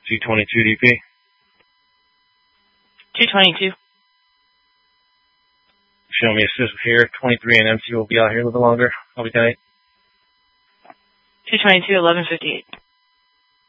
222 DP. 222. Show me assist here. 23 and MC will be out here a little longer. I'll be tight. 222, 1158.